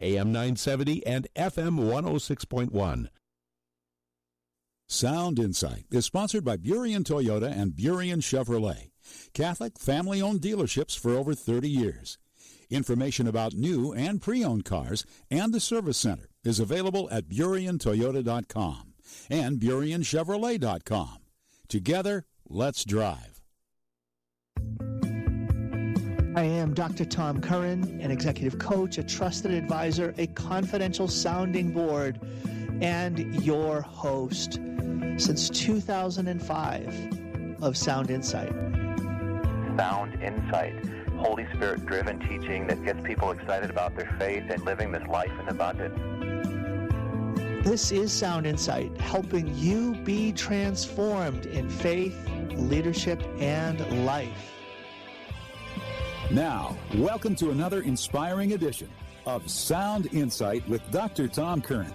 AM 970 and FM 106.1. Sound Insight is sponsored by Burien Toyota and Burien Chevrolet, Catholic family-owned dealerships for over 30 years. Information about new and pre-owned cars and the service center is available at BurienToyota.com and BurienChevrolet.com. Together, let's drive. I am Dr. Tom Curran, an executive coach, a trusted advisor, a confidential sounding board, and your host since 2005 of Sound Insight. Sound Insight, Holy Spirit-driven teaching that gets people excited about their faith and living this life in abundance. This is Sound Insight, helping you be transformed in faith, leadership, and life. Now, welcome to another inspiring edition of Sound Insight with Dr. Tom Curran.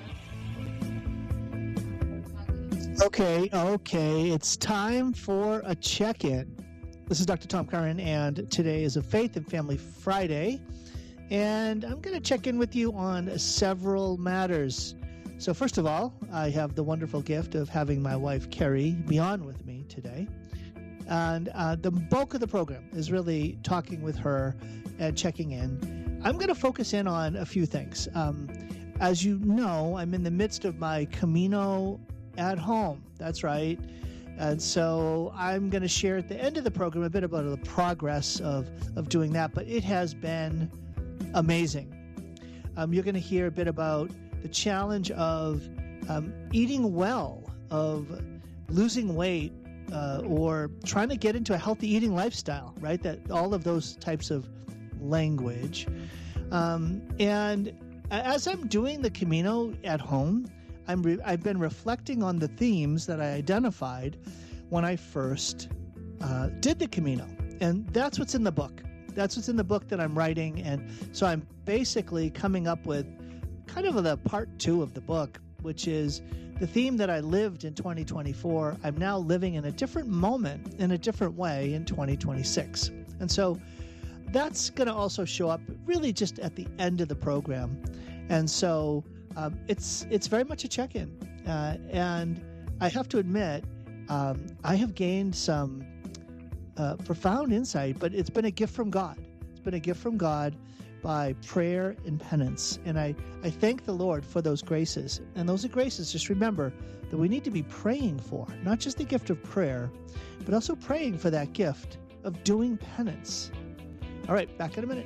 Okay, it's time for a check-in. This is Dr. Tom Curran, and today is a Faith and Family Friday, and I'm going to check in with you on several matters. So first of all, I have the wonderful gift of having my wife, Carrie, be on with me today. And the bulk of the program is really talking with her and checking in. I'm going to focus in on a few things. As you know, I'm in the midst of my Camino at home. That's right. And so I'm going to share at the end of the program a bit about the progress of doing that, but it has been amazing. You're going to hear a bit about the challenge of eating well, of losing weight, or trying to get into a healthy eating lifestyle, right? That all of those types of language. And as I'm doing the Camino at home, I've been reflecting on the themes that I identified when I first did the Camino. And that's what's in the book. That's what's in the book that I'm writing. And so I'm basically coming up with kind of the part 2 of the book, which is the theme that I lived in 2024. I'm now living in a different moment, in a different way in 2026. And so that's going to also show up really just at the end of the program. And so it's very much a check-in. And I have to admit, I have gained some profound insight, but it's been a gift from God. It's been a gift from God by prayer and penance. And I thank the Lord for those graces. And those are graces, just remember, that we need to be praying for, not just the gift of prayer, but also praying for that gift of doing penance. All right, back in a minute.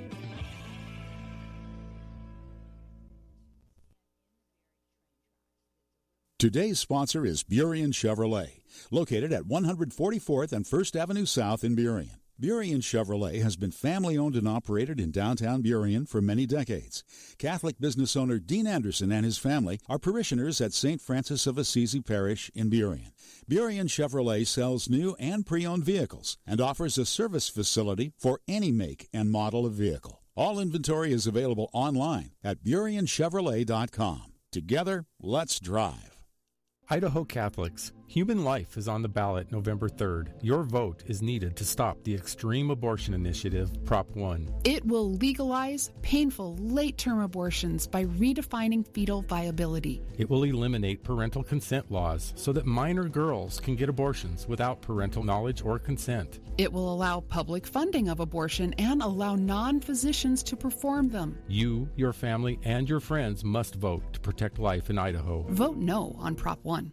Today's sponsor is Burien Chevrolet, located at 144th and 1st Avenue South in Burien. Burien Chevrolet has been family-owned and operated in downtown Burien for many decades. Catholic business owner Dean Anderson and his family are parishioners at St. Francis of Assisi Parish in Burien. Burien Chevrolet sells new and pre-owned vehicles and offers a service facility for any make and model of vehicle. All inventory is available online at BurienChevrolet.com. Together, let's drive. Idaho Catholics, human life is on the ballot November 3rd. Your vote is needed to stop the Extreme Abortion Initiative, Prop 1. It will legalize painful late-term abortions by redefining fetal viability. It will eliminate parental consent laws so that minor girls can get abortions without parental knowledge or consent. It will allow public funding of abortion and allow non-physicians to perform them. You, your family, and your friends must vote to protect life in Idaho. Vote no on Prop 1.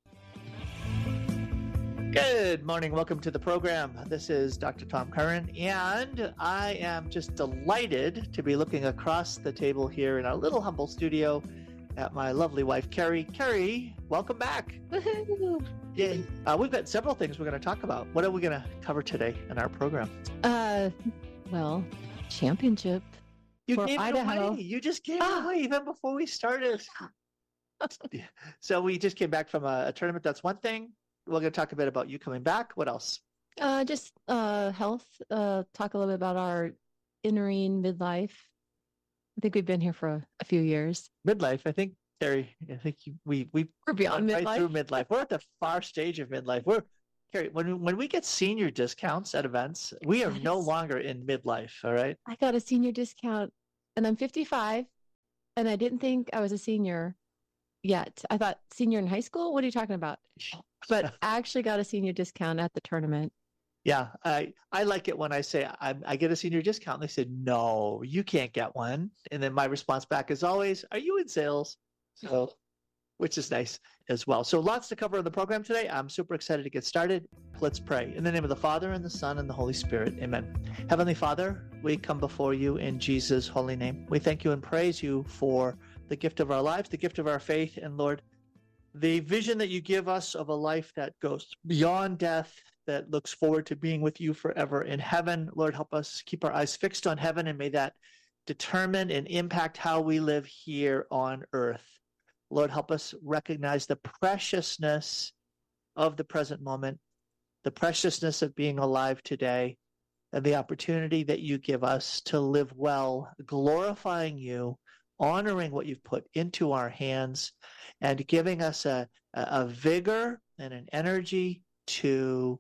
Good morning. Welcome to the program. This is Dr. Tom Curran, and I am just delighted to be looking across the table here in our little humble studio at my lovely wife, Carrie. Carrie, welcome back. Yeah. We've got several things we're going to talk about. What are we going to cover today in our program? Well, championship You for gave Idaho. it away. You just gave it away even before we started. So we just came back from a tournament. That's one thing. We're going to talk a bit about you coming back. What else? Just health. Talk a little bit about our entering midlife. I think we've been here for a few years. Midlife, I think, Carrie. I think we're beyond right midlife. through midlife. We're at the far stage of midlife. Carrie, when we get senior discounts at events, we are no longer in midlife. All right. I got a senior discount, and I'm 55. And I didn't think I was a senior yet. I thought senior in high school? What are you talking about? But I actually got a senior discount at the tournament. Yeah, I like it when I say I get a senior discount. They said, no, you can't get one. And then my response back is always, are you in sales? So, which is nice as well. So lots to cover on the program today. I'm super excited to get started. Let's pray. In the name of the Father, and the Son, and the Holy Spirit. Amen. Heavenly Father, we come before you in Jesus' holy name. We thank you and praise you for the gift of our lives, the gift of our faith, and Lord, the vision that you give us of a life that goes beyond death, that looks forward to being with you forever in heaven. Lord, help us keep our eyes fixed on heaven, and may that determine and impact how we live here on earth. Lord, help us recognize the preciousness of the present moment, the preciousness of being alive today, and the opportunity that you give us to live well, glorifying you, honoring what you've put into our hands, and giving us a vigor and an energy to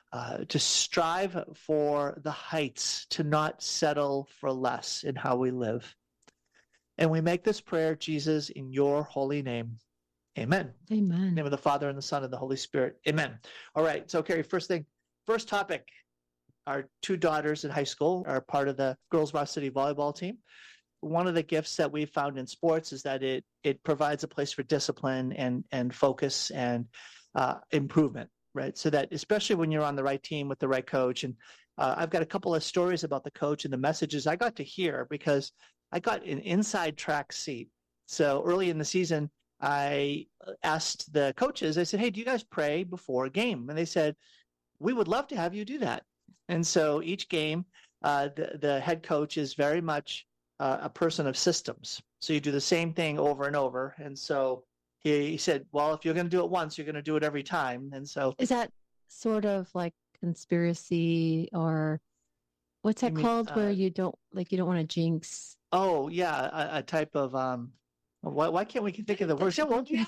strive for the heights, to not settle for less in how we live. And we make this prayer, Jesus, in your holy name. Amen. Amen. In the name of the Father, and the Son, and the Holy Spirit. Amen. All right. So, Carrie, first topic. Our two daughters in high school are part of the girls varsity volleyball team. One of the gifts that we've found in sports is that it provides a place for discipline and focus and improvement, right? So that especially when you're on the right team with the right coach. And I've got a couple of stories about the coach and the messages I got to hear because I got an inside track seat. So early in the season, I asked the coaches, I said, hey, do you guys pray before a game? And they said, we would love to have you do that. And so each game, the head coach is very much a person of systems. So you do the same thing over and over. And so he said, well, if you're going to do it once, you're going to do it every time. And so is that sort of like conspiracy, or what's that called, where you don't want to jinx? Oh, yeah, a type of why can't we think of the words?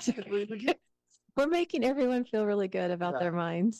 We're making everyone feel really good about their minds.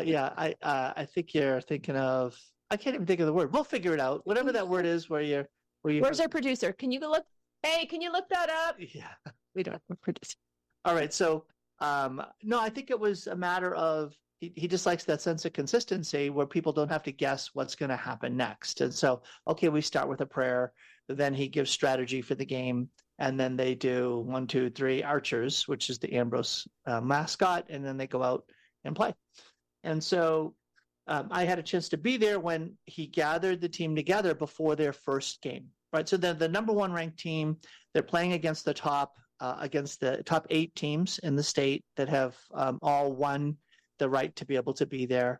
I think you're thinking of, I can't even think of the word. We'll figure it out. Whatever that word is where you Where's our producer? Can you look that up? Yeah. We don't have a producer. All right. So no, I think it was a matter of he just likes that sense of consistency where people don't have to guess what's going to happen next. And so, okay, we start with a prayer. Then he gives strategy for the game. And then they do 1, 2, 3 Archers, which is the Ambrose mascot. And then they go out and play. And so I had a chance to be there when he gathered the team together before their first game, right? So the number one ranked team, they're playing against the top 8 teams in the state that have all won the right to be able to be there.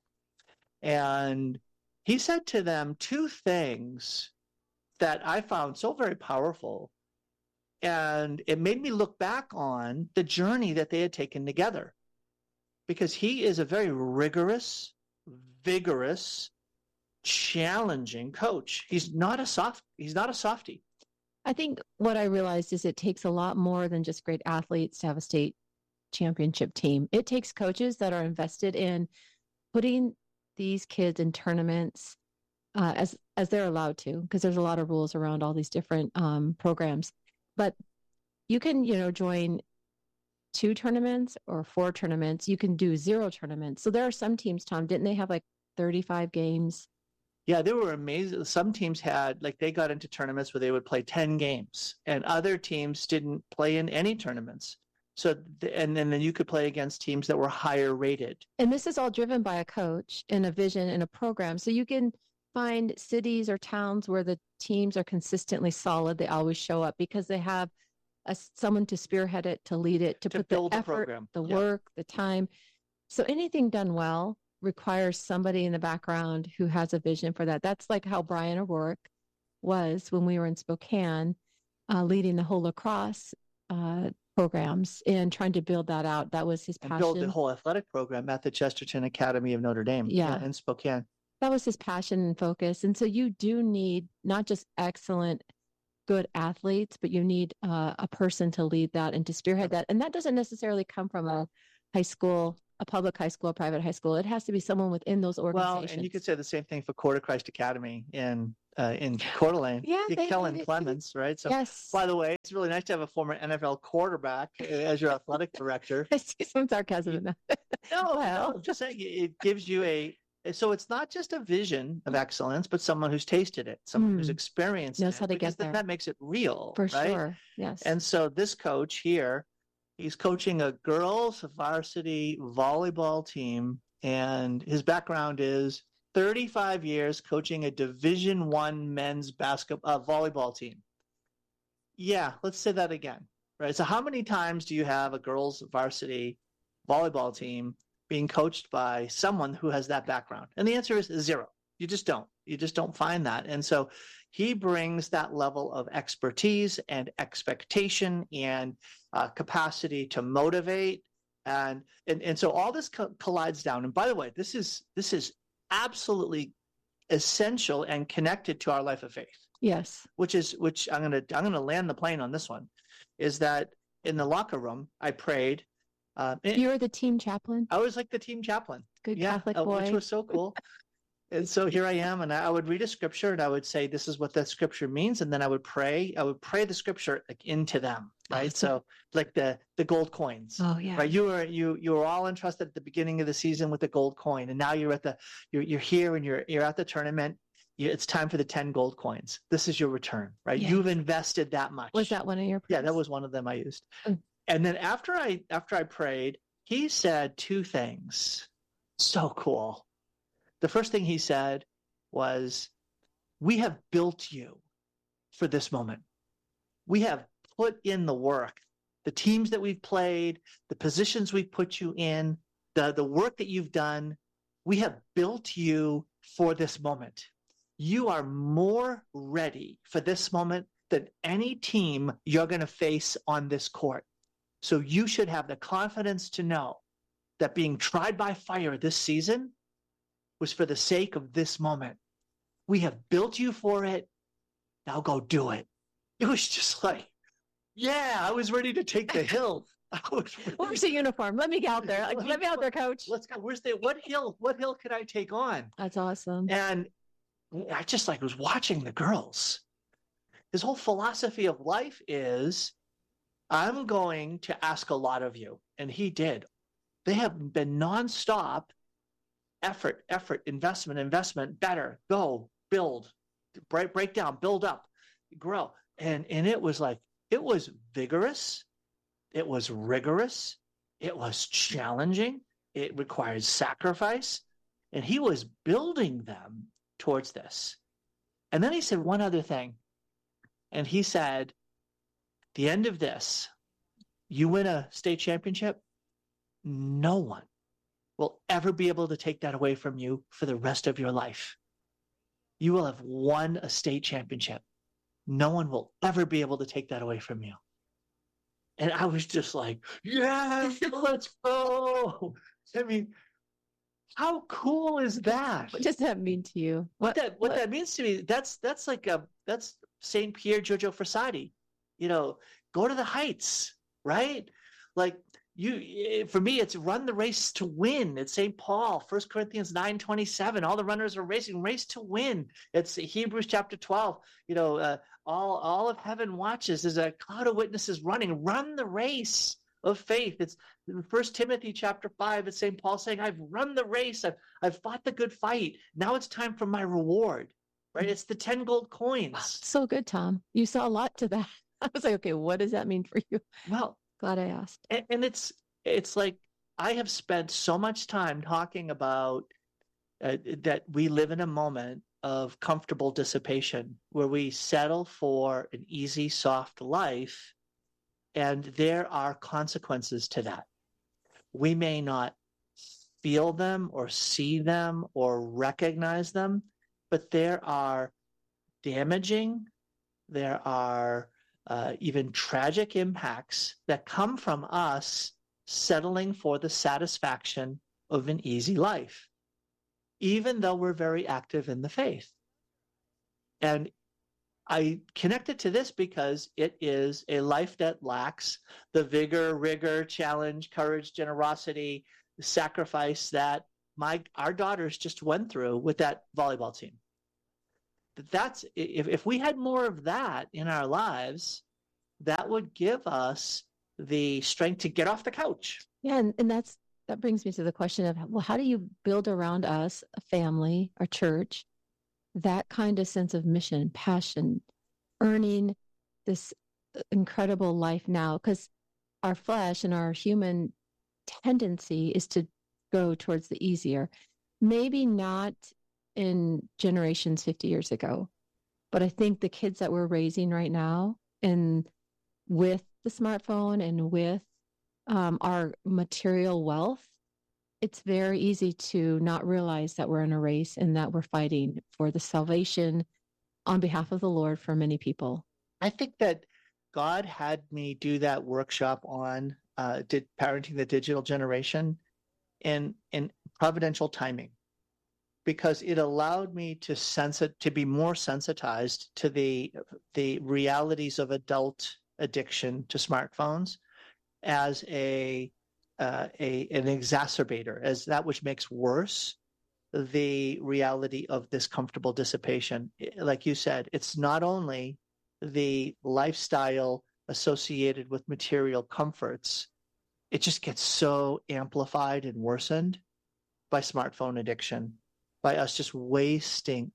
And he said to them 2 things that I found so very powerful. And it made me look back on the journey that they had taken together, because he is a very rigorous, vigorous, challenging coach. He's not a softie. I think what I realized is it takes a lot more than just great athletes to have a state championship team. It takes coaches that are invested in putting these kids in tournaments as they're allowed to, because there's a lot of rules around all these different programs. But you can, join 2 tournaments or 4 tournaments. You can do 0 tournaments. So there are some teams, Tom, didn't they have like 35 games? Yeah, they were amazing. Some teams had, they got into tournaments where they would play 10 games, and other teams didn't play in any tournaments. So, and then you could play against teams that were higher rated. And this is all driven by a coach and a vision and a program. So you can find cities or towns where the teams are consistently solid. They always show up because they have someone to spearhead it, to lead it, to put the effort, the work, the time. So anything done well requires somebody in the background who has a vision for that. That's like how Brian O'Rourke was when we were in Spokane, leading the whole lacrosse programs and trying to build that out. That was his passion. And build the whole athletic program at the Chesterton Academy of Notre Dame in Spokane. That was his passion and focus. And so you do need not just excellent, good athletes, but you need a person to lead that and to spearhead that. And that doesn't necessarily come from a high school, a public high school, a private high school. It has to be someone within those organizations. Well, and you could say the same thing for Court of Christ Academy in in Coeur d'Alene. Yeah, they Kellen did it. Clemens, right? So, Yes. by the way, it's really nice to have a former NFL quarterback as your athletic director. I see some sarcasm in that. No, I'm just saying it gives you so it's not just a vision of excellence, but someone who's tasted it, someone who's experienced knows it, how to because get there. that makes it real. For right? sure. Yes. And so this coach here, he's coaching a girls varsity volleyball team, and his background is 35 years coaching a Division I men's volleyball team. Yeah, let's say that again. Right. So how many times do you have a girls varsity volleyball team being coached by someone who has that background? And the answer is 0. You just don't find that. And so he brings that level of expertise and expectation and capacity to motivate. And so all this collides down. And by the way, this is absolutely essential and connected to our life of faith. Yes. Which I'm gonna land the plane on this one, is that in the locker room I prayed. You were the team chaplain? I was like the team chaplain. Good Catholic boy. Which was so cool. And so here I am, and I would read a scripture, and I would say, this is what that scripture means. And then I would pray the scripture like into them, right? So like the gold coins. Oh yeah. Right. You were all entrusted at the beginning of the season with the gold coin. And now you're here and you're at the tournament. It's time for the 10 gold coins. This is your return, right? Yes. You've invested that much. Was that one of your prayers? Yeah, that was one of them I used. And then after I prayed, he said 2 things. So cool. The first thing he said was, we have built you for this moment. We have put in the work, the teams that we've played, the positions we've put you in, the work that you've done. We have built you for this moment. You are more ready for this moment than any team you're going to face on this court. So you should have the confidence to know that being tried by fire this season was for the sake of this moment. We have built you for it. Now go do it. It was just like, yeah, I was ready to take the hill. Where's the uniform? Let me get out there. Let me out there, coach. Let's go. What hill can I take on? That's awesome. And I just was watching the girls. His whole philosophy of life is, I'm going to ask a lot of you. And he did. They have been nonstop effort, investment, better, go, build, break down, build up, grow. And it was vigorous. It was rigorous. It was challenging. It required sacrifice. And he was building them towards this. And then he said one other thing. And he said, the end of this, you win a state championship, no one will ever be able to take that away from you for the rest of your life. You will have won a state championship. No one will ever be able to take that away from you. And I was just like, yes, let's go. I mean, how cool is that? What does that mean to you? What that means to me, that's St. Pier Giorgio Frassati. Go to the heights, right? For me, it's run the race to win. It's St. Paul, 1 Corinthians 9:27. All the runners are racing, race to win. It's Hebrews chapter 12. All of heaven watches as a cloud of witnesses running. Run the race of faith. It's 1 Timothy chapter 5. It's St. Paul saying, I've run the race. I've fought the good fight. Now it's time for my reward, right? It's the 10 gold coins. Wow, so good, Tom. You saw a lot to that. I was like, okay, what does that mean for you? Well, glad I asked. And it's like, I have spent so much time talking about that we live in a moment of comfortable dissipation where we settle for an easy, soft life, and there are consequences to that. We may not feel them or see them or recognize them, but there are damaging, there are even tragic impacts that come from us settling for the satisfaction of an easy life, even though we're very active in the faith. And I connected to this because it is a life that lacks the vigor, rigor, challenge, courage, generosity, sacrifice that our daughters just went through with that volleyball team. that's if we had more of that in our lives, that would give us the strength to get off the couch. Yeah, and that brings me to the question of, well, how do you build around us, a family, our church, that kind of sense of mission, passion, earning this incredible life now? Because our flesh and our human tendency is to go towards the easier. Maybe not in generations 50 years ago, but I think the kids that we're raising right now, and with the smartphone and with our material wealth, it's very easy to not realize that we're in a race and that we're fighting for the salvation on behalf of the Lord for many people. I think that God had me do that workshop on parenting the digital generation in providential timing, because it allowed me to be more sensitized to the realities of adult addiction to smartphones as an exacerbator, as that which makes worse the reality of this comfortable dissipation. Like you said, it's not only the lifestyle associated with material comforts, it just gets so amplified and worsened by smartphone addiction, by us just wasting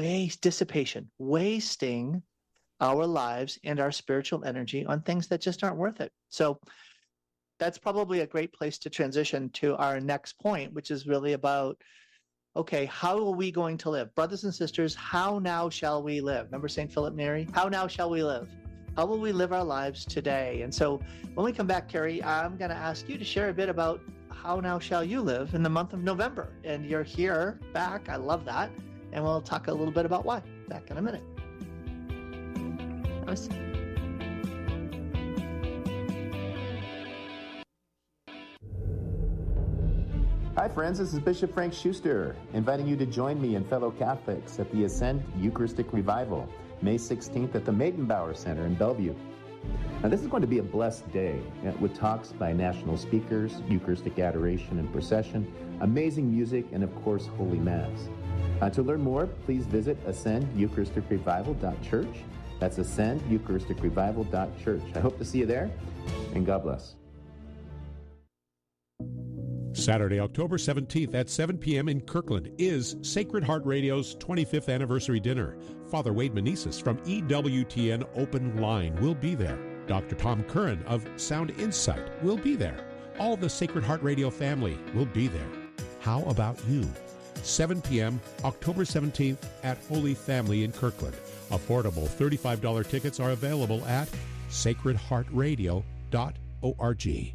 our lives and our spiritual energy on things that just aren't worth it. So that's probably a great place to transition to our next point, which is really about, okay, how are we going to live? Brothers and sisters, how now shall we live? Remember St. Philip Neri? How now shall we live? How will we live our lives today? And so when we come back, Carrie, I'm going to ask you to share a bit about how now shall you live in the month of November. And you're here back. I love that. And we'll talk a little bit about why. Back in a minute. Awesome. Hi friends, this is Bishop Frank Schuster, inviting you to join me and fellow Catholics at the Ascend Eucharistic Revival, May 16th at the Maidenbauer Center in Bellevue. Now this is going to be a blessed day with talks by national speakers, Eucharistic adoration and procession, amazing music, and of course, Holy Mass. To learn more, please visit ascendyeucharisticrevival.church. That's ascendyeucharisticrevival.church. I hope to see you there, and God bless. Saturday, October 17th at 7 p.m. in Kirkland is Sacred Heart Radio's 25th anniversary dinner. Father Wade Meneses from EWTN Open Line will be there. Dr. Tom Curran of Sound Insight will be there. All the Sacred Heart Radio family will be there. How about you? 7 p.m., October 17th at Holy Family in Kirkland. Affordable $35 tickets are available at sacredheartradio.org.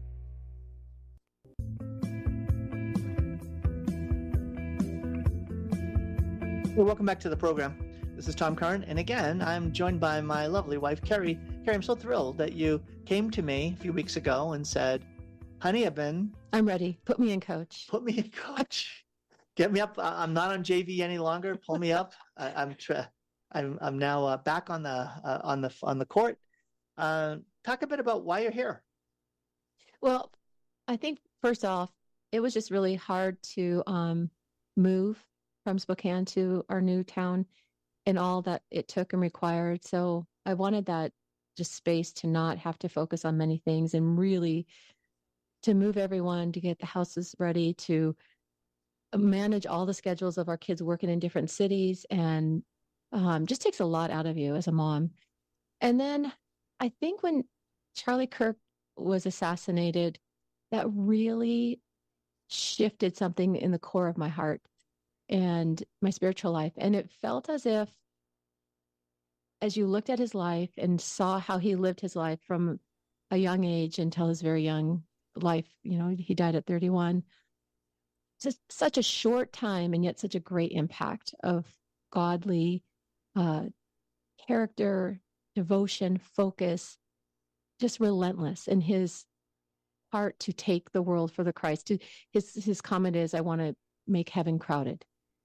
Well, welcome back to the program. This is Tom Curran, and again, I'm joined by my lovely wife, Carrie. Carrie, I'm so thrilled that you came to me a few weeks ago and said, honey, I'm ready. Put me in, coach. Put me in, coach. Get me up. I'm not on JV any longer. Pull me up. I'm now back on the court. Talk a bit about why you're here. Well, I think first off, it was just really hard to move from Spokane to our new town and all that it took and required. So I wanted that just space to not have to focus on many things and really to move everyone, to get the houses ready, to manage all the schedules of our kids working in different cities, and just takes a lot out of you as a mom. And then I think when Charlie Kirk was assassinated, that really shifted something in the core of my heart and my spiritual life. And it felt as if, as you looked at his life and saw how he lived his life from a young age until his very young life, he died at 31. Just such a short time and yet such a great impact of godly character, devotion, focus, just relentless in his heart to take the world for the Christ. His comment is, I want to make heaven crowded.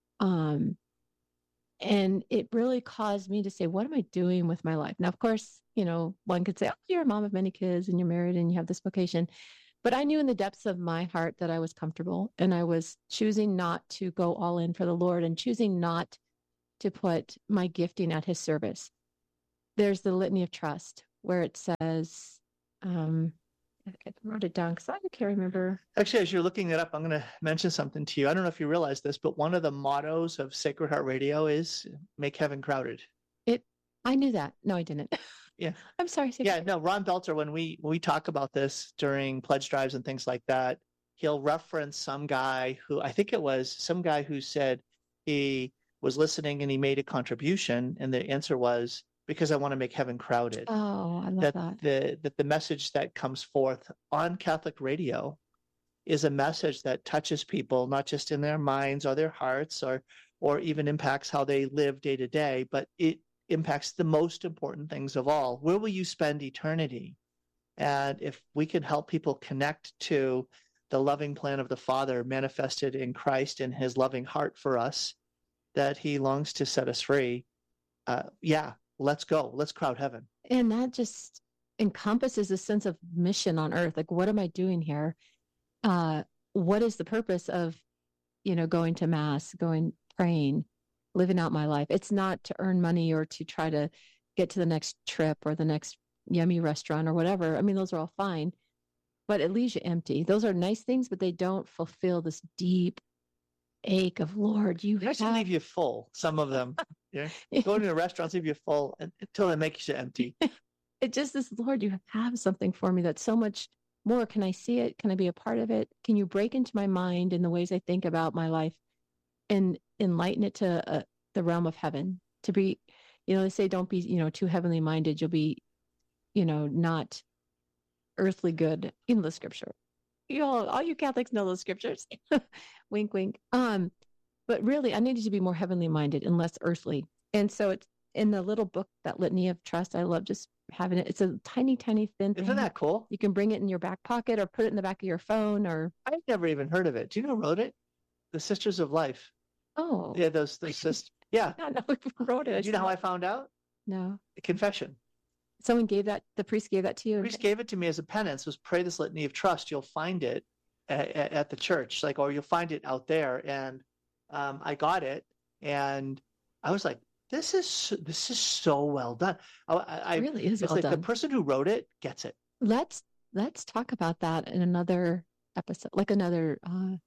And it really caused me to say, what am I doing with my life? Now, of course, one could say, oh, you're a mom of many kids and you're married and you have this vocation. But I knew in the depths of my heart that I was comfortable, and I was choosing not to go all in for the Lord and choosing not to put my gifting at his service. There's the Litany of Trust where it says, I wrote it down because I can't remember. Actually, as you're looking it up, I'm going to mention something to you. I don't know if you realize this, but one of the mottos of Sacred Heart Radio is "Make Heaven Crowded." I knew that. No, I didn't. Yeah. I'm sorry. Yeah, no, Ron Belter, when we talk about this during pledge drives and things like that, he'll reference some guy who, I think it was some guy who said he was listening and he made a contribution, and the answer was, because I want to make heaven crowded. Oh, I love that. That the message that comes forth on Catholic radio is a message that touches people, not just in their minds or their hearts, or even impacts how they live day to day, but it impacts the most important things of all. Where will you spend eternity? And if we can help people connect to the loving plan of the Father manifested in Christ and his loving heart for us, that he longs to set us free, let's go. Let's crowd heaven. And that just encompasses a sense of mission on earth. Like, what am I doing here? What is the purpose of, going to mass, praying, living out my life? It's not to earn money or to try to get to the next trip or the next yummy restaurant or whatever. I mean, those are all fine, but it leaves you empty. Those are nice things, but they don't fulfill this deep ache of, Lord, you have to leave you full. Some of them, going to a restaurant, leave you full until it makes you empty. It just is, Lord, you have something for me that's so much more. Can I see it? Can I be a part of it? Can you break into my mind and the ways I think about my life and enlighten it to the realm of heaven? To be, they say don't be, too heavenly minded. You'll be, not earthly good in the scripture. All you Catholics know those scriptures. Wink, wink. But really, I needed to be more heavenly minded and less earthly. And so it's in the little book, that Litany of Trust. I love just having it. It's a tiny, tiny thin thing. Isn't that cool? You can bring it in your back pocket or put it in the back of your phone. Or I've never even heard of it. Do you know who wrote it? The Sisters of Life. Oh, yeah, those sisters. Yeah, I know who wrote it. Do you know how I found out? No. A confession. Someone gave that. The priest gave that to you. The priest gave it to me as a penance. Was pray this Litany of Trust. You'll find it at the church, or you'll find it out there. And I got it, and I was like, this is so well done. It really is well done. The person who wrote it gets it. Let's talk about that in another episode, another.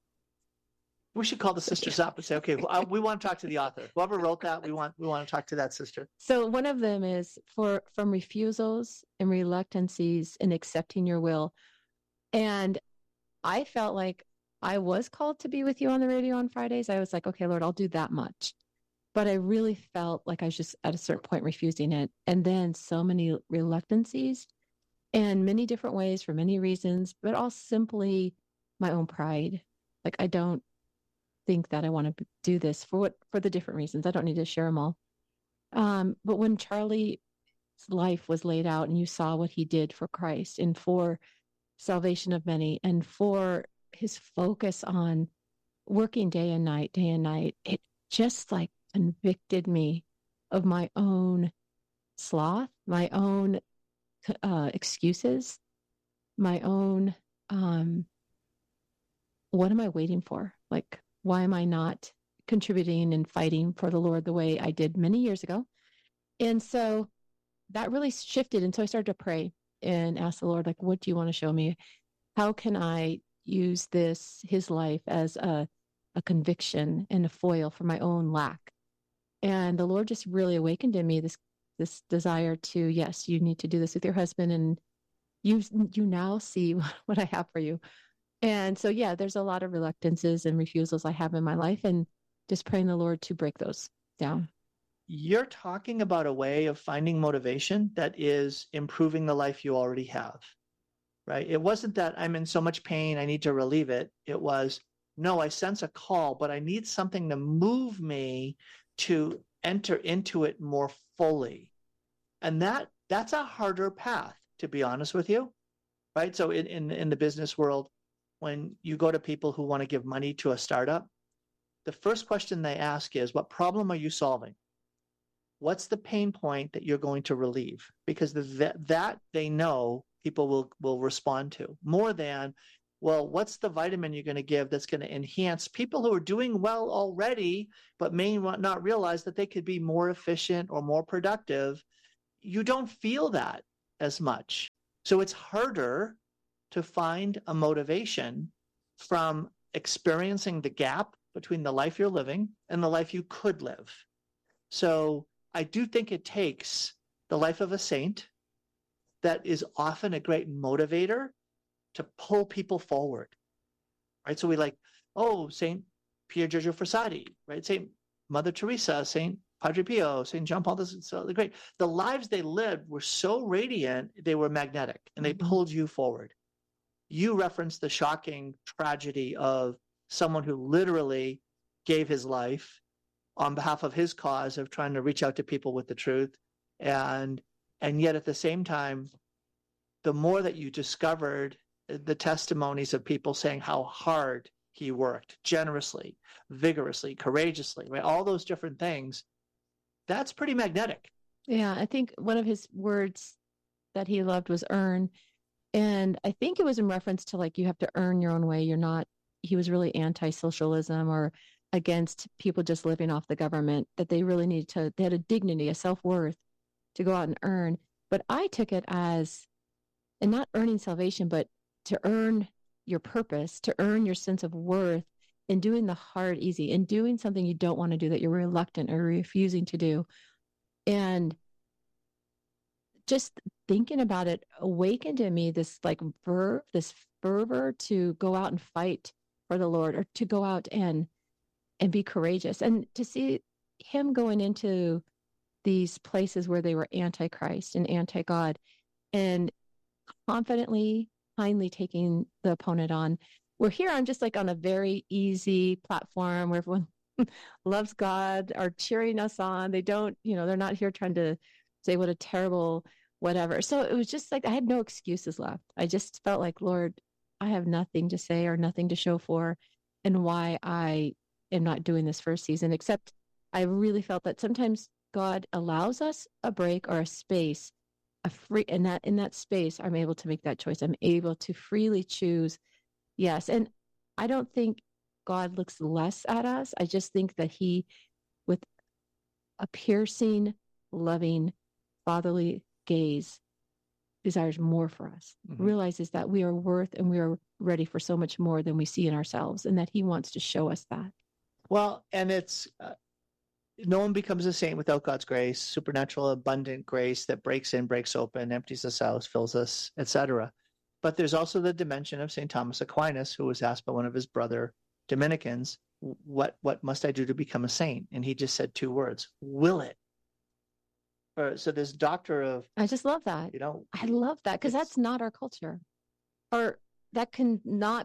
We should call the sisters up and say, okay, we want to talk to the author. Whoever wrote that, we want to talk to that sister. So one of them is from refusals and reluctancies in accepting your will. And I felt like I was called to be with you on the radio on Fridays. I was like, okay, Lord, I'll do that much. But I really felt like I was just at a certain point refusing it. And then so many reluctancies and many different ways for many reasons, but all simply my own pride. Like, I don't think that I want to do this for the different reasons. I don't need to share them all. But when Charlie's life was laid out and you saw what he did for Christ and for salvation of many and for his focus on working day and night, it just convicted me of my own sloth, my own excuses, my own, what am I waiting for? Why am I not contributing and fighting for the Lord the way I did many years ago? And so that really shifted. And so I started to pray and ask the Lord, what do you want to show me? How can I use his life as a conviction and a foil for my own lack? And the Lord just really awakened in me this desire to, yes, you need to do this with your husband, and you now see what I have for you. And so, yeah, there's a lot of reluctances and refusals I have in my life, and just praying the Lord to break those down. You're talking about a way of finding motivation that is improving the life you already have, right? It wasn't that I'm in so much pain, I need to relieve it. It was, no, I sense a call, but I need something to move me to enter into it more fully. And that's a harder path, to be honest with you, right? So in the business world, when you go to people who want to give money to a startup, the first question they ask is, what problem are you solving? What's the pain point that you're going to relieve? Because that they know people will respond to more than, well, what's the vitamin you're going to give that's going to enhance people who are doing well already, but may not realize that they could be more efficient or more productive? You don't feel that as much. So it's harder to find a motivation from experiencing the gap between the life you're living and the life you could live. So I do think it takes the life of a saint that is often a great motivator to pull people forward, right? So we like, oh, St. Pier Giorgio Frassati, right? St. Mother Teresa, St. Padre Pio, St. John Paul II, so great. The lives they lived were so radiant, they were magnetic, and they pulled you forward. You referenced the shocking tragedy of someone who literally gave his life on behalf of his cause of trying to reach out to people with the truth. And yet at the same time, the more that you discovered the testimonies of people saying how hard he worked, generously, vigorously, courageously, right? All those different things, that's pretty magnetic. Yeah, I think one of his words that he loved was earn. And I think it was in reference to like, you have to earn your own way. He was really anti-socialism or against people just living off the government, that they really they had a dignity, a self-worth to go out and earn. But I took it as, and not earning salvation, but to earn your purpose, to earn your sense of worth in doing the hard easy, in doing something you don't want to do, that you're reluctant or refusing to do. And just thinking about it awakened in me this like this fervor to go out and fight for the Lord, or to go out and be courageous, and to see him going into these places where they were anti-Christ and anti-God, and confidently, kindly taking the opponent on. Where here, I'm just like on a very easy platform where everyone loves God, are cheering us on. They don't, they're not here trying to say what a terrible whatever. So it was just like, I had no excuses left. I just felt like, Lord, I have nothing to say or nothing to show for, and why I am not doing this for a season, except I really felt that sometimes God allows us a break or a space, in that space, I'm able to make that choice. I'm able to freely choose. Yes. And I don't think God looks less at us. I just think that he, with a piercing, loving, fatherly gaze, desires more for us, realizes that we are worth and we are ready for so much more than we see in ourselves, and that he wants to show us that. Well, and it's no one becomes a saint without God's grace, supernatural, abundant grace that breaks in, breaks open, empties us out, fills us, etc. But there's also the dimension of St. Thomas Aquinas, who was asked by one of his brother Dominicans, what must I do to become a saint? And he just said two words: will it. So this doctor of, I just love that. I love that, because that's not our culture, or that can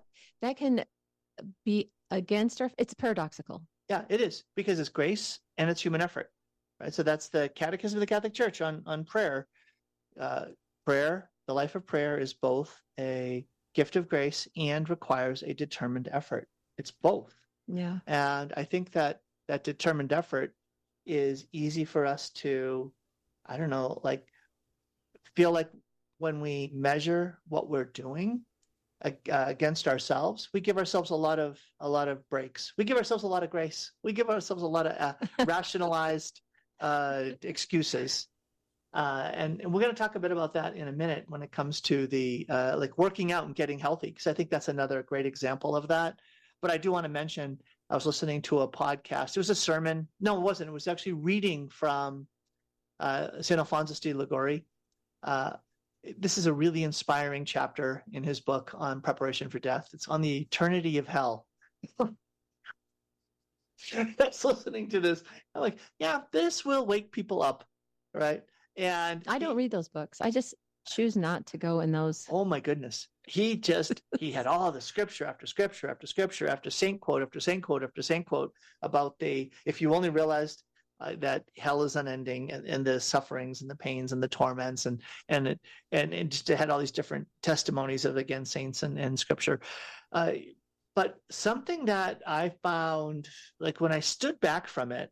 be against it's paradoxical. Yeah, it is, because it's grace and it's human effort, right? So that's the Catechism of the Catholic Church on prayer. Prayer, the life of prayer, is both a gift of grace and requires a determined effort. It's both. Yeah. And I think that determined effort is easy for us to, I don't know, like feel like when we measure what we're doing against ourselves, we give ourselves a lot of breaks. We give ourselves a lot of grace. We give ourselves a lot of rationalized excuses. And we're going to talk a bit about that in a minute when it comes to the like working out and getting healthy, because I think that's another great example of that. But I do want to mention, I was listening to a podcast. It was a sermon. No, it wasn't. It was actually reading from St. Alphonsus de Liguori. This is a really inspiring chapter in his book on preparation for death. It's on the eternity of hell. I was listening to this. I'm like, yeah, this will wake people up, right? And I don't read those books. I just choose not to go in those. Oh my goodness. He had all the scripture after scripture after scripture after saint quote after saint quote after saint quote about if you only realized that hell is unending, and the sufferings and the pains and the torments, and it just had all these different testimonies of, again, saints and scripture. But something that I found, like when I stood back from it,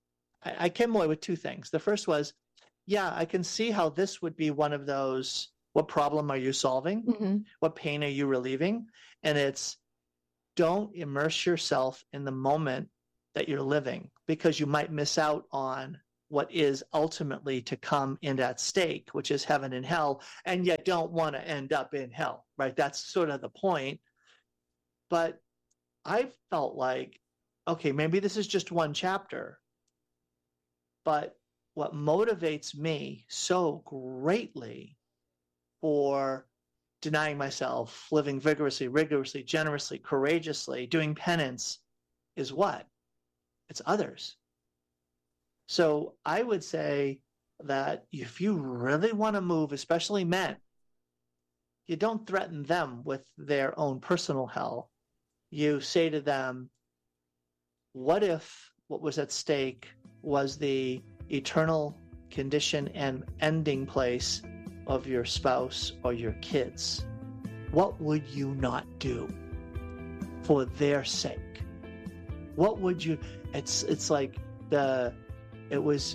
I came away with two things. The first was, yeah, I can see how this would be one of those What problem are you solving? Mm-hmm. What pain are you relieving? And it's, don't immerse yourself in the moment that you're living, because you might miss out on what is ultimately to come in at stake, which is heaven and hell, and yet don't want to end up in hell, right? That's sort of the point. But I felt like, okay, maybe this is just one chapter, but what motivates me so greatly for denying myself, living vigorously, rigorously, generously, courageously, doing penance is what? It's others. So I would say that if you really want to move, especially men, you don't threaten them with their own personal hell. You say to them, what if what was at stake was the eternal condition and ending place of your spouse or your kids? What would you not do for their sake? What would you, it's like it was.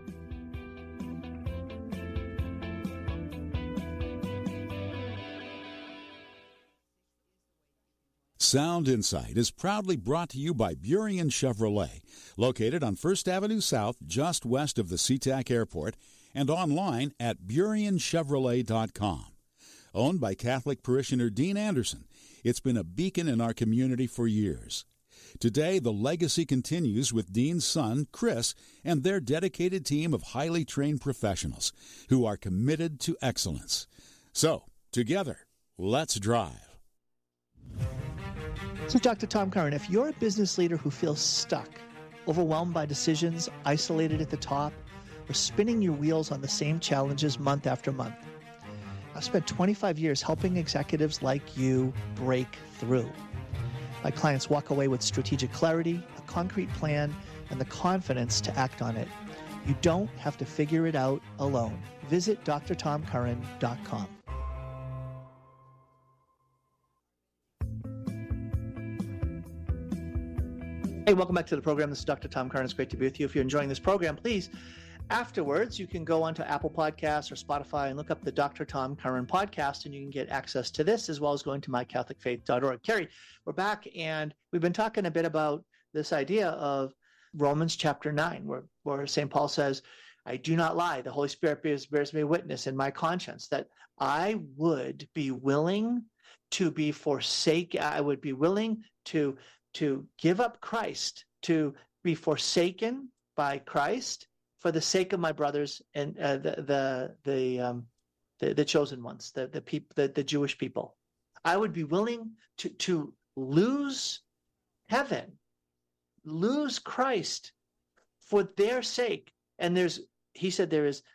Sound Insight is proudly brought to you by Burien Chevrolet, located on 1st Avenue South, just west of the SeaTac Airport, and online at BurienChevrolet.com. Owned by Catholic parishioner Dean Anderson, it's been a beacon in our community for years. Today, the legacy continues with Dean's son, Chris, and their dedicated team of highly trained professionals who are committed to excellence. So, together, let's drive. So, Dr. Tom Curran, if you're a business leader who feels stuck, overwhelmed by decisions, isolated at the top, or spinning your wheels on the same challenges month after month, I've spent 25 years helping executives like you break through. My clients walk away with strategic clarity, a concrete plan, and the confidence to act on it. You don't have to figure it out alone. Visit drtomcurran.com. Hey, welcome back to the program. This is Dr. Tom Curran. It's great to be with you. If you're enjoying this program, please, afterwards, you can go onto Apple Podcasts or Spotify and look up the Dr. Tom Curran podcast, and you can get access to this as well as going to mycatholicfaith.org. Carrie, we're back, and we've been talking a bit about this idea of Romans chapter 9, where St. Paul says, I do not lie. The Holy Spirit bears me witness in my conscience that I would be willing to be forsaken. I would be willing to give up Christ, to be forsaken by Christ for the sake of my brothers and the chosen ones, the Jewish people. I would be willing to lose heaven, lose Christ for their sake. And he said there is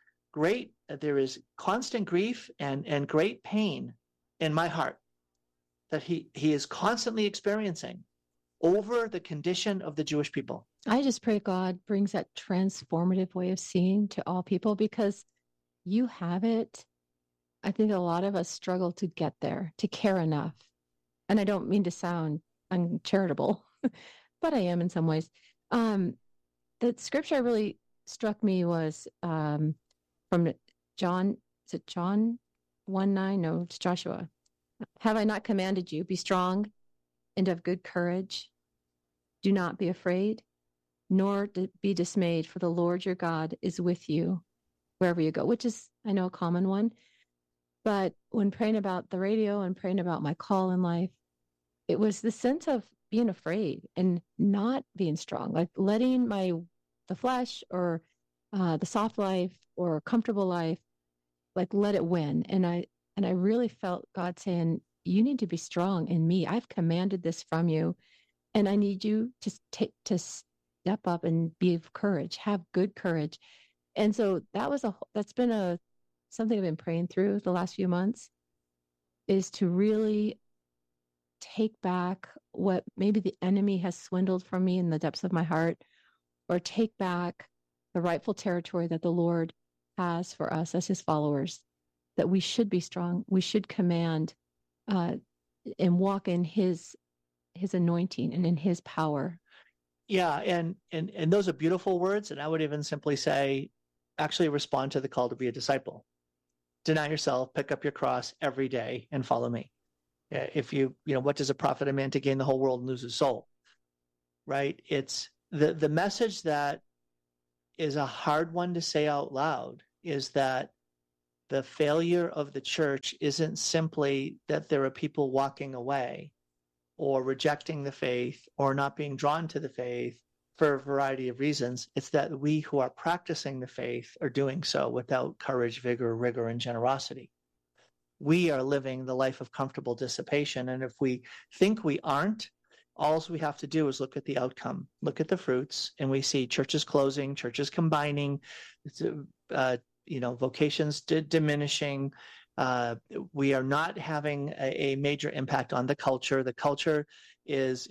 constant grief and great pain in my heart that he is constantly experiencing over the condition of the Jewish people. I just pray God brings that transformative way of seeing to all people, because you have it. I think a lot of us struggle to get there, to care enough. And I don't mean to sound uncharitable, but I am in some ways. The scripture that really struck me was from John, is it John 1:9? No, it's Joshua. Have I not commanded you? Be strong and of good courage. Do not be afraid, nor be dismayed, for the Lord your God is with you wherever you go, which is, I know, a common one. But when praying about the radio and praying about my call in life, it was the sense of being afraid and not being strong, like letting the flesh or the soft life or comfortable life, like let it win. And I really felt God saying, you need to be strong in me. I've commanded this from you. And I need you to step up and be of courage, have good courage. And so that's been something I've been praying through the last few months, is to really take back what maybe the enemy has swindled from me in the depths of my heart, or take back the rightful territory that the Lord has for us as his followers, that we should be strong. We should command and walk in his anointing and in his power. Yeah, and those are beautiful words. And I would even simply say, actually respond to the call to be a disciple. deny yourself, pick up your cross every day and follow me. If what does it profit a man to gain the whole world and lose his soul? Right? It's the message that is a hard one to say out loud is that the failure of the church isn't simply that there are people walking away or rejecting the faith or not being drawn to the faith for a variety of reasons. It's that we who are practicing the faith are doing so without courage, vigor, rigor, and generosity. We are living the life of comfortable dissipation. And if we think we aren't, all we have to do is look at the outcome, look at the fruits, and we see churches closing, churches combining, vocations diminishing. We are not having a major impact on the culture. The culture is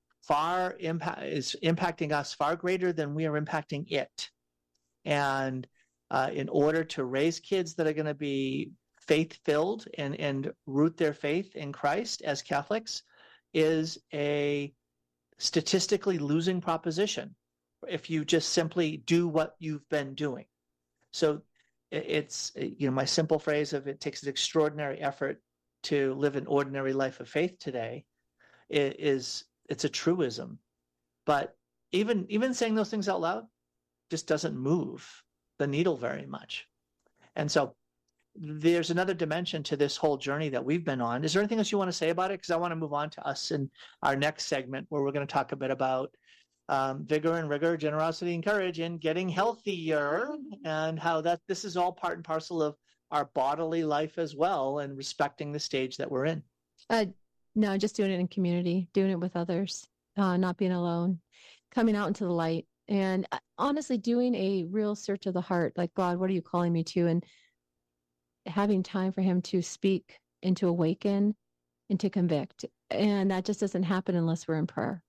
impacting us far greater than we are impacting it. And in order to raise kids that are going to be faith-filled and root their faith in Christ as Catholics is a statistically losing proposition if you just simply do what you've been doing. So it's, my simple phrase of it takes an extraordinary effort to live an ordinary life of faith today it's a truism. But even saying those things out loud just doesn't move the needle very much. And so there's another dimension to this whole journey that we've been on. Is there anything else you want to say about it? Because I want to move on to us in our next segment where we're going to talk a bit about vigor and rigor, generosity and courage, and getting healthier, and how this is all part and parcel of our bodily life as well, and respecting the stage that we're in. No, just doing it in community, doing it with others, not being alone, coming out into the light, and honestly doing a real search of the heart, like, God, what are you calling me to? And having time for him to speak and to awaken and to convict. And that just doesn't happen unless we're in prayer.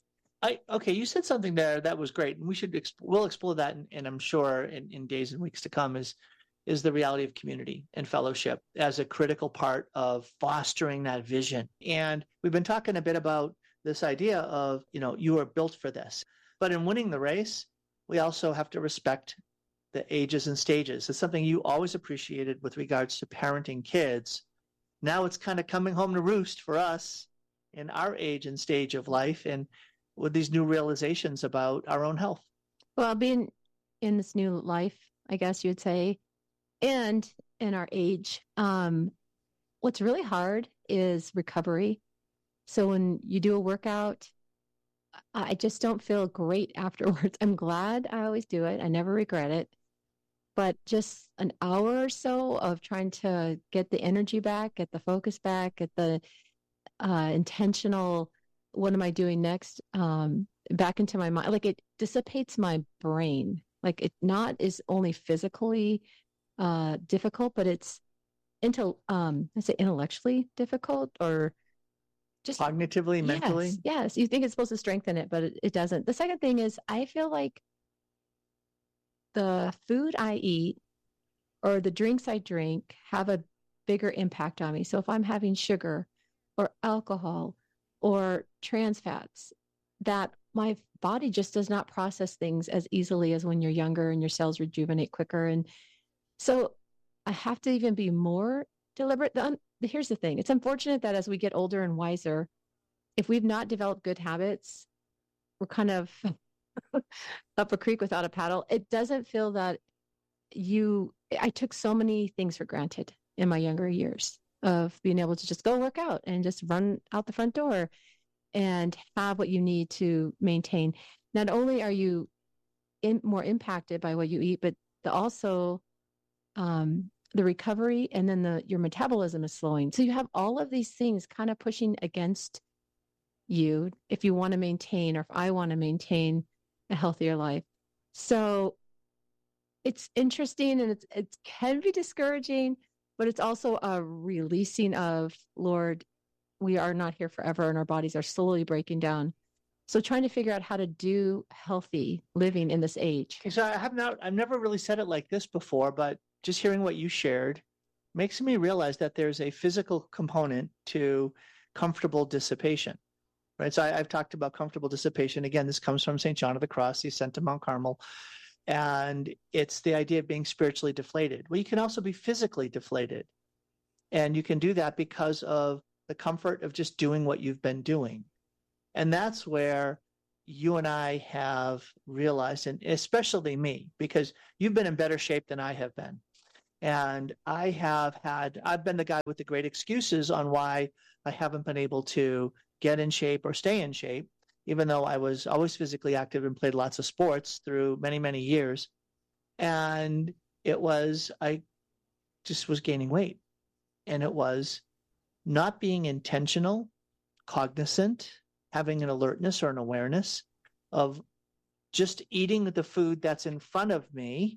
Okay, you said something there that was great, and we'll explore that, and I'm sure in days and weeks to come, is the reality of community and fellowship as a critical part of fostering that vision. And we've been talking a bit about this idea of, you are built for this. But in winning the race, we also have to respect the ages and stages. It's something you always appreciated with regards to parenting kids. Now it's kind of coming home to roost for us in our age and stage of life, and with these new realizations about our own health. Well, being in this new life, I guess you would say, and in our age, what's really hard is recovery. So when you do a workout, I just don't feel great afterwards. I'm glad I always do it. I never regret it. But just an hour or so of trying to get the energy back, get the focus back, get the intentional, what am I doing next, back into my mind. Like, it dissipates my brain. Like, it not is only physically difficult, but it's intellectually difficult, or just cognitively, mentally. Yes. You think it's supposed to strengthen it, but it doesn't. The second thing is, I feel like the food I eat or the drinks I drink have a bigger impact on me. So if I'm having sugar or alcohol or trans fats, that my body just does not process things as easily as when you're younger and your cells rejuvenate quicker. And so I have to even be more deliberate. Here's the thing. It's unfortunate that as we get older and wiser, if we've not developed good habits, we're kind of up a creek without a paddle. It doesn't feel that I took so many things for granted in my younger years of being able to just go work out and just run out the front door and have what you need to maintain. Not only are you more impacted by what you eat, but also the recovery, and then your metabolism is slowing. So you have all of these things kind of pushing against you if you want to maintain, or if I want to maintain a healthier life. So it's interesting, and it can be discouraging, but it's also a releasing of, Lord, we are not here forever, and our bodies are slowly breaking down. So trying to figure out how to do healthy living in this age. Okay, so I've never really said it like this before, but just hearing what you shared makes me realize that there's a physical component to comfortable dissipation, right? So I've talked about comfortable dissipation. Again, this comes from St. John of the Cross, the ascent to Mount Carmel. And it's the idea of being spiritually deflated. Well, you can also be physically deflated. And you can do that because of the comfort of just doing what you've been doing. And that's where you and I have realized, and especially me, because you've been in better shape than I have been. And I've been the guy with the great excuses on why I haven't been able to get in shape or stay in shape, even though I was always physically active and played lots of sports through many, many years. And I just was gaining weight. And it was not being intentional, cognizant, having an alertness or an awareness of just eating the food that's in front of me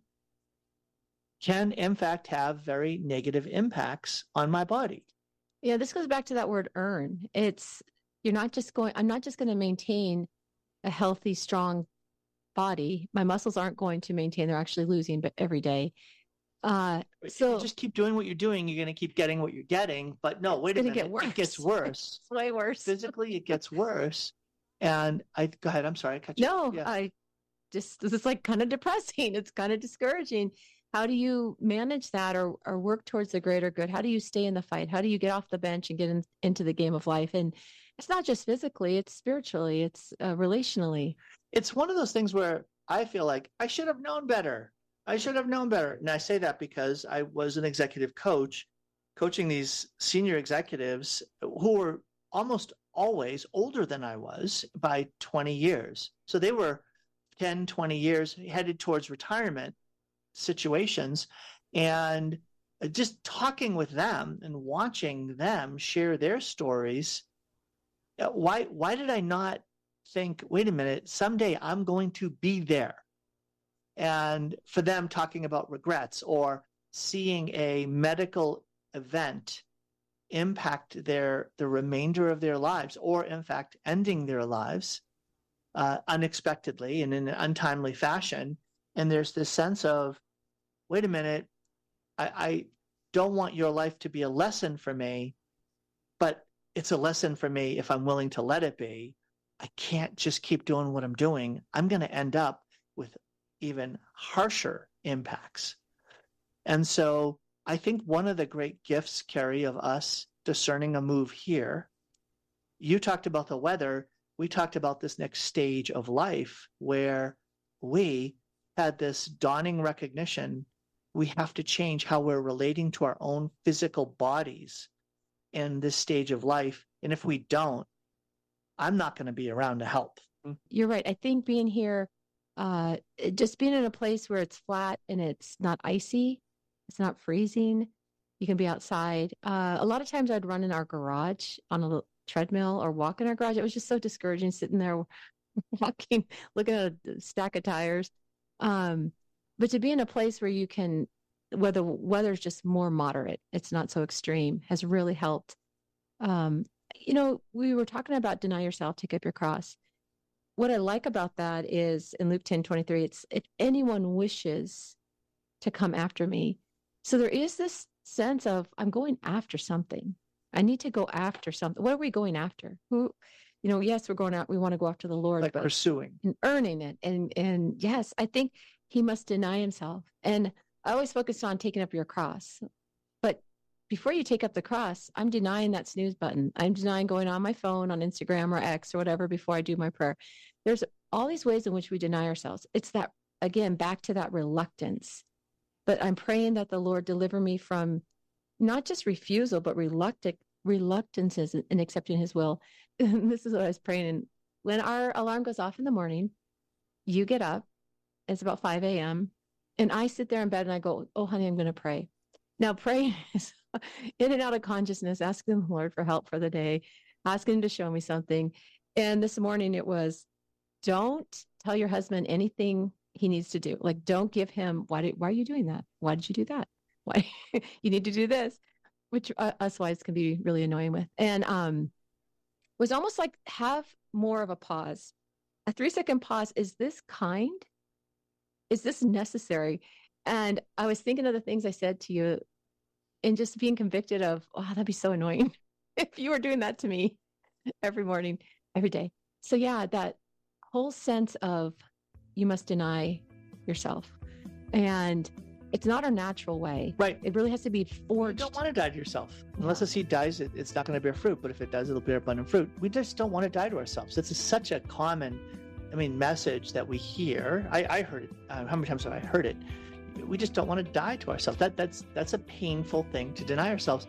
can, in fact, have very negative impacts on my body. Yeah, this goes back to that word earn. I'm not just going to maintain a healthy, strong body. My muscles aren't going to maintain, they're actually losing, but every day. So if you just keep doing what you're doing, you're going to keep getting what you're getting. But no, wait a minute, it gets worse. It's way worse. Physically, it gets worse. And go ahead. I'm sorry, I cut you. No, yeah. This is like kind of depressing. It's kind of discouraging. How do you manage that or work towards the greater good? How do you stay in the fight? How do you get off the bench and get into the game of life? And it's not just physically, it's spiritually, it's relationally. It's one of those things where I feel like I should have known better. And I say that because I was an executive coach, coaching these senior executives who were almost always older than I was by 20 years. So they were 10, 20 years headed towards retirement situations. And just talking with them and watching them share their stories, why did I not think, wait a minute, someday I'm going to be there? And for them talking about regrets or seeing a medical event impact the remainder of their lives, or in fact ending their lives unexpectedly and in an untimely fashion. And there's this sense of, wait a minute, I don't want your life to be a lesson for me, but it's a lesson for me if I'm willing to let it be. I can't just keep doing what I'm doing. I'm going to end up with even harsher impacts. And so I think one of the great gifts, Carrie, of us discerning a move here, you talked about the weather. We talked about this next stage of life where we had this dawning recognition. We have to change how we're relating to our own physical bodies in this stage of life. And if we don't, I'm not going to be around to help. You're right. I think being here, just being in a place where it's flat and it's not icy, it's not freezing, you can be outside. A lot of times I'd run in our garage on a treadmill or walk in our garage. It was just so discouraging sitting there walking, looking at a stack of tires. But to be in a place where you can, where the weather's just more moderate, it's not so extreme, has really helped. We were talking about deny yourself, take up your cross. What I like about that is in Luke 10:23, it's if anyone wishes to come after me. So there is this sense of I'm going after something. I need to go after something. What are we going after? Yes, we're going out. We want to go after the Lord, like but pursuing and earning it. And yes, I think he must deny himself. And I always focused on taking up your cross. But before you take up the cross, I'm denying that snooze button. I'm denying going on my phone, on Instagram or X or whatever before I do my prayer. There's all these ways in which we deny ourselves. It's that, again, back to that reluctance. But I'm praying that the Lord deliver me from not just refusal, but reluctances in accepting his will. This is what I was praying. And when our alarm goes off in the morning, you get up. It's about 5 a.m. And I sit there in bed and I go, oh, honey, I'm going to pray. Now, praying is in and out of consciousness, asking the Lord for help for the day, asking him to show me something. And this morning it was, don't tell your husband anything he needs to do. Like, don't give him, why are you doing that? Why did you do that? Why you need to do this, which us wives can be really annoying with. And was almost like have more of a pause, a 3-second pause. Is this kind? Is this necessary? And I was thinking of the things I said to you and just being convicted of, oh, that'd be so annoying if you were doing that to me every morning, every day. So yeah, that whole sense of you must deny yourself. And it's not our natural way. Right. It really has to be forged. You don't want to die to yourself. Unless a seed dies, it's not going to bear fruit. But if it does, it'll bear abundant fruit. We just don't want to die to ourselves. It's such a common, message that we hear. I heard it. How many times have I heard it? We just don't want to die to ourselves. That's a painful thing to deny ourselves.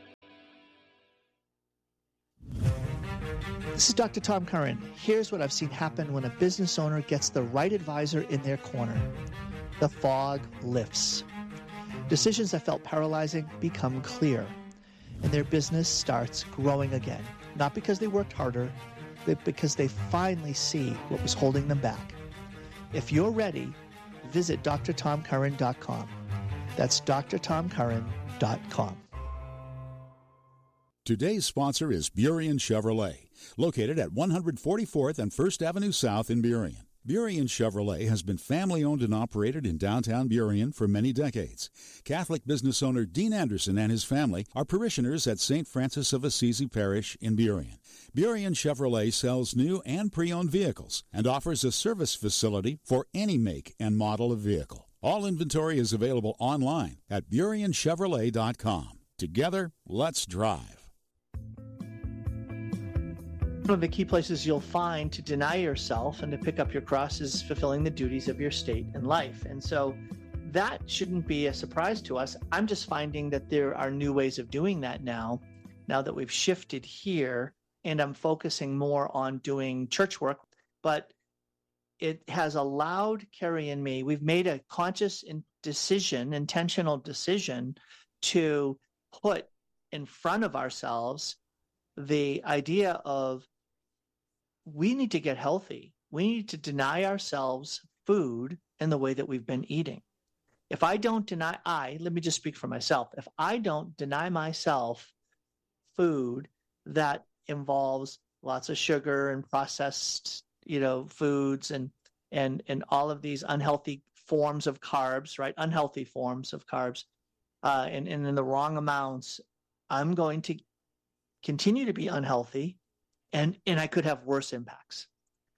This is Dr. Tom Curran. Here's what I've seen happen when a business owner gets the right advisor in their corner. The fog lifts. Decisions that felt paralyzing become clear, and their business starts growing again. Not because they worked harder, but because they finally see what was holding them back. If you're ready, visit drtomcurran.com. That's drtomcurran.com. Today's sponsor is Burien Chevrolet, located at 144th and 1st Avenue South in Burien. Burien Chevrolet has been family-owned and operated in downtown Burien for many decades. Catholic business owner Dean Anderson and his family are parishioners at St. Francis of Assisi Parish in Burien. Burien Chevrolet sells new and pre-owned vehicles and offers a service facility for any make and model of vehicle. All inventory is available online at BurienChevrolet.com. Together, let's drive. One of the key places you'll find to deny yourself and to pick up your cross is fulfilling the duties of your state in life. And so that shouldn't be a surprise to us. I'm just finding that there are new ways of doing that now that we've shifted here, and I'm focusing more on doing church work. But it has allowed Carrie and me, we've made a conscious intentional decision to put in front of ourselves the idea of we need to get healthy. We need to deny ourselves food in the way that we've been eating. If I don't let me just speak for myself. If I don't deny myself food that involves lots of sugar and processed, foods and all of these unhealthy forms of carbs, right? Unhealthy forms of carbs, and in the wrong amounts, I'm going to continue to be unhealthy, and I could have worse impacts.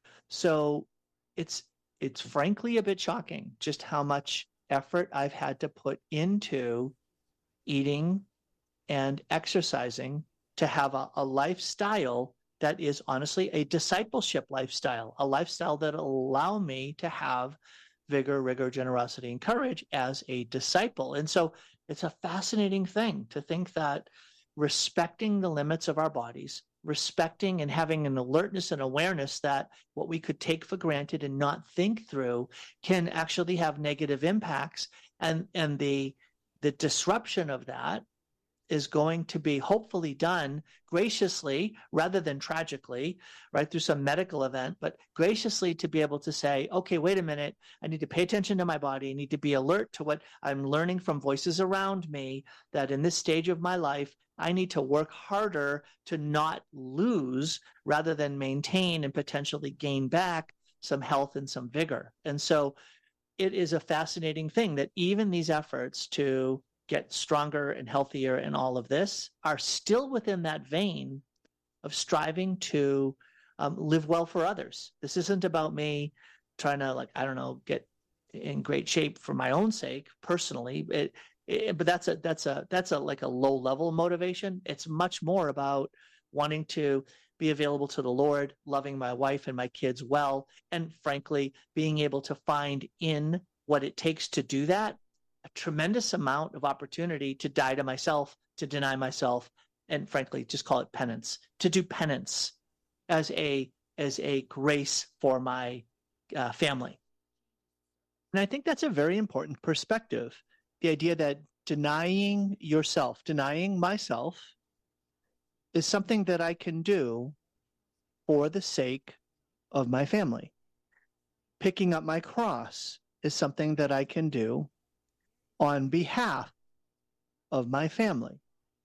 So it's frankly a bit shocking just how much effort I've had to put into eating and exercising to have a lifestyle that is honestly a discipleship lifestyle, a lifestyle that will allow me to have vigor, rigor, generosity, and courage as a disciple. And so it's a fascinating thing to think that respecting the limits of our bodies, respecting and having an alertness and awareness that what we could take for granted and not think through can actually have negative impacts. And the disruption of that is going to be hopefully done graciously rather than tragically, right, through some medical event, but graciously to be able to say, okay, wait a minute, I need to pay attention to my body. I need to be alert to what I'm learning from voices around me, that in this stage of my life, I need to work harder to not lose rather than maintain and potentially gain back some health and some vigor. And so it is a fascinating thing that even these efforts to get stronger and healthier and all of this are still within that vein of striving to live well for others. This isn't about me trying to get in great shape for my own sake personally. But that's a like a low level motivation. It's much more about wanting to be available to the Lord, loving my wife and my kids well, and frankly, being able to find in what it takes to do that a tremendous amount of opportunity to die to myself, to deny myself, and frankly, just call it penance, to do penance as a grace for my family. And I think that's a very important perspective. The idea that denying myself is something that I can do for the sake of my family. Picking up my cross is something that I can do on behalf of my family.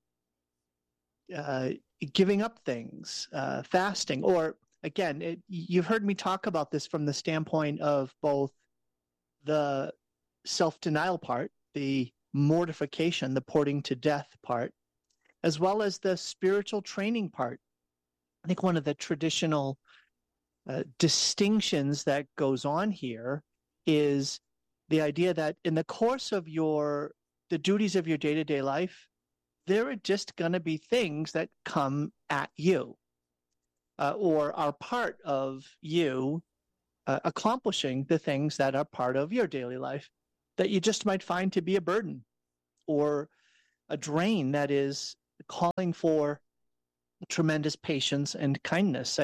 Giving up things, fasting, or again, you've heard me talk about this from the standpoint of both the self-denial part, the mortification, the putting to death part, as well as the spiritual training part. I think one of the traditional distinctions that goes on here is the idea that in the course of the duties of your day-to-day life, there are just going to be things that come at you or are part of you accomplishing the things that are part of your daily life that you just might find to be a burden or a drain that is calling for tremendous patience and kindness.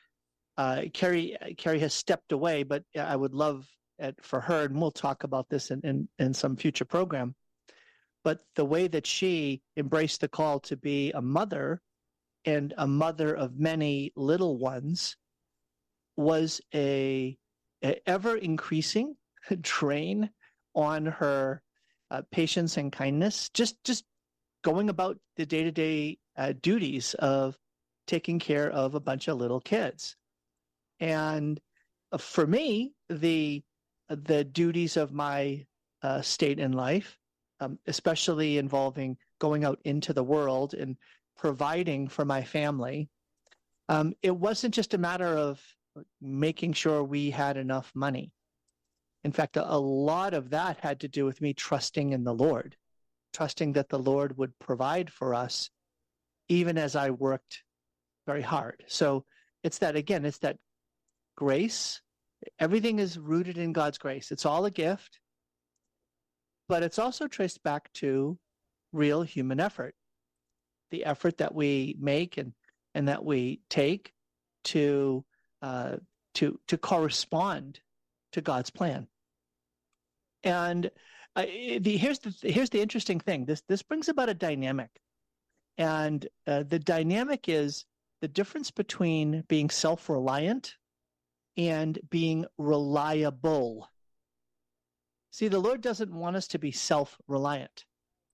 Carrie has stepped away, but I would love it for her, and we'll talk about this in some future program. But the way that she embraced the call to be a mother and a mother of many little ones was a ever increasing drain on her patience and kindness. Just going about the day-to-day duties of taking care of a bunch of little kids. And for me, the duties of my state in life, especially involving going out into the world and providing for my family, it wasn't just a matter of making sure we had enough money. In fact, a lot of that had to do with me trusting in the Lord, trusting that the Lord would provide for us, even as I worked very hard. So it's that grace. Everything is rooted in God's grace. It's all a gift, but it's also traced back to real human effort, the effort that we make and that we take to correspond to God's plan. And here's the interesting thing. This brings about a dynamic, and the dynamic is the difference between being self-reliant and being reliable. See, the Lord doesn't want us to be self-reliant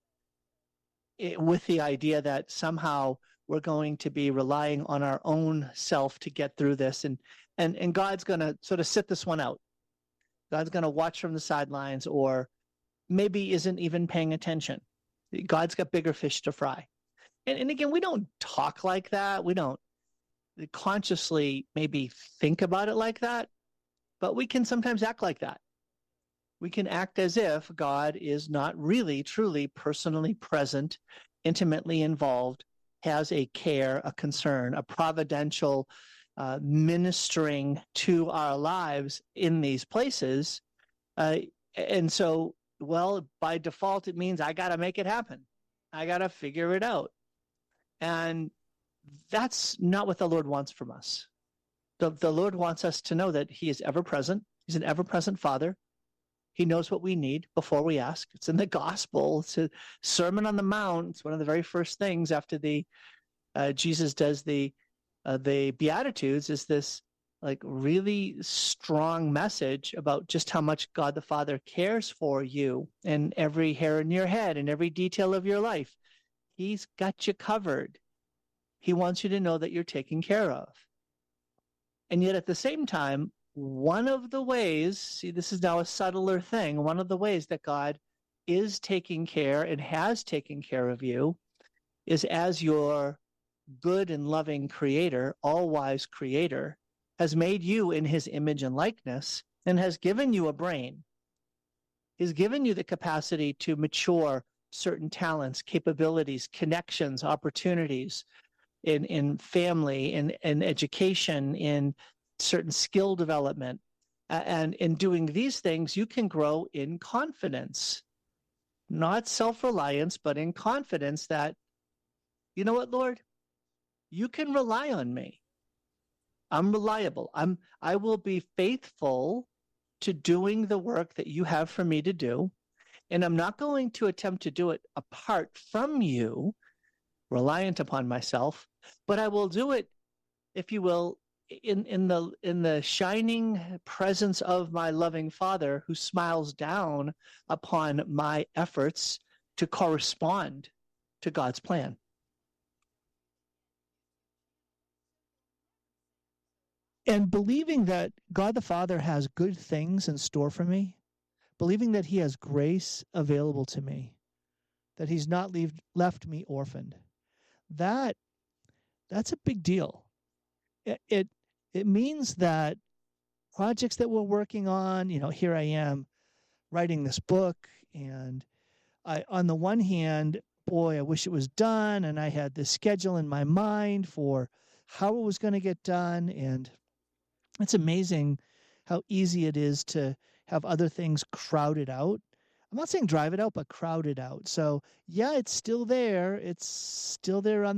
with the idea that somehow we're going to be relying on our own self to get through this, and God's going to sort of sit this one out. God's going to watch from the sidelines, or maybe isn't even paying attention. God's got bigger fish to fry. And again, we don't talk like that. We don't consciously maybe think about it like that, but we can sometimes act like that. We can act as if God is not really, truly, personally present, intimately involved, has a care, a concern, a providential ministering to our lives in these places. And so, well, by default, it means I got to make it happen. I got to figure it out. And that's not what the Lord wants from us. The Lord wants us to know that He is ever present. He's an ever-present Father. He knows what we need before we ask. It's in the gospel. It's a Sermon on the Mount. It's one of the very first things after Jesus does the Beatitudes, is this like really strong message about just how much God the Father cares for you and every hair in your head and every detail of your life. He's got you covered. He wants you to know that you're taken care of. And yet at the same time, one of the ways, see, this is now a subtler thing, one of the ways that God is taking care and has taken care of you is as your good and loving creator, all-wise creator, has made you in His image and likeness and has given you a brain. He's given you the capacity to mature certain talents, capabilities, connections, opportunities in family, in education, in certain skill development. And in doing these things, you can grow in confidence, not self-reliance, but in confidence that, you know what, Lord, you can rely on me. I'm reliable. I will be faithful to doing the work that you have for me to do. And I'm not going to attempt to do it apart from you, reliant upon myself, but I will do it, if you will, in the shining presence of my loving Father who smiles down upon my efforts to correspond to God's plan. And believing that God the Father has good things in store for me, believing that He has grace available to me, that He's not left me orphaned, that's a big deal. It means that projects that we're working on, here I am writing this book. And on the one hand, boy, I wish it was done. And I had this schedule in my mind for how it was going to get done. And it's amazing how easy it is to have other things crowded out. I'm not saying drive it out, but crowd it out. So yeah, it's still there. It's still there on